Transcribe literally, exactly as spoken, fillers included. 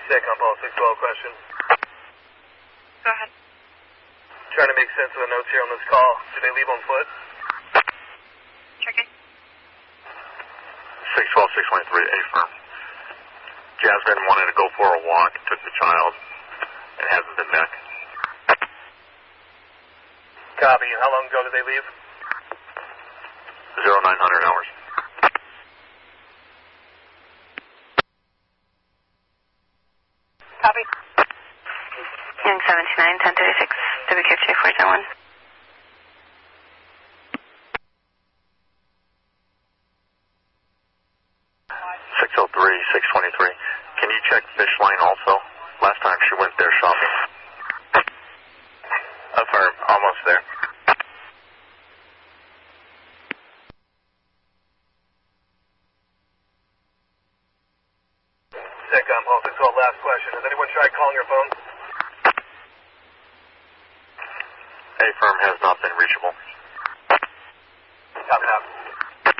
Sick on Paul six twelve question. Go ahead. Trying to make sense of the notes here on this call. Did they leave on foot? Checking. six twelve, six twenty-three, A firm. Jasmine wanted to go for a walk, took the child, and hasn't been back. Copy. How long ago did they leave? Zero nine hundred hours. Copy. Young seven two nine, ten thirty-six, W Q F J four zero one. six oh three, six twenty-three. Can you check Fish Line also? Last time she went there shopping. Affirm, almost there. Sick on Paul six twelve, last question. Has anyone tried calling your phone? A firm has not been reachable. Copy that.